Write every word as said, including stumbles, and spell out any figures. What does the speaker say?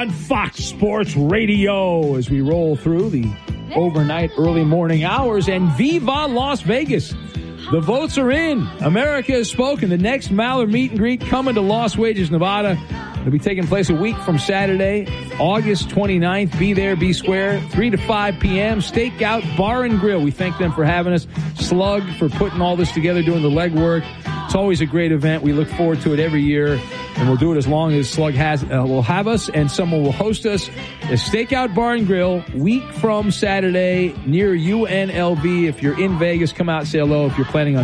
on Fox Sports Radio as we roll through the overnight early morning hours. And Viva Las Vegas. The votes are in. America has spoken. The next Maller meet and greet coming to Las Vegas, Nevada. It'll be taking place a week from Saturday, August twenty-ninth. Be there, be square, three to five p.m. Stakeout Bar and Grill. We thank them for having us. Slug for putting all this together, doing the legwork. It's always a great event. We look forward to it every year, and we'll do it as long as Slug has uh, will have us, and someone will host us. A Stakeout Bar and Grill, week from Saturday, near U N L V. If you're in Vegas, come out and say hello. If you're planning on